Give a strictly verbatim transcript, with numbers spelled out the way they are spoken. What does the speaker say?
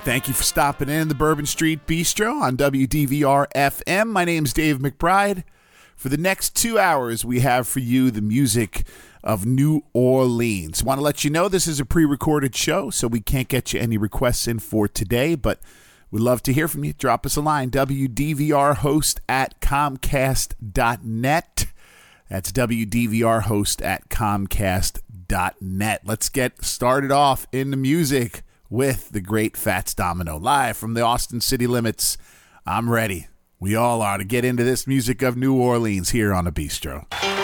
Thank you for stopping in the Bourbon Street Bistro on W D V R F M. My name's Dave McBride. For the next two hours, we have for you the music of New Orleans. Want to let you know this is a pre-recorded show, so we can't get you any requests in for today, but we'd love to hear from you. Drop us a line, W D V R host at comcast dot net. That's W D V R host at comcast dot net. Let's get started off in the music with the great Fats Domino, live from the Austin City Limits. I'm ready. We all are to get into this music of New Orleans here on the Bistro.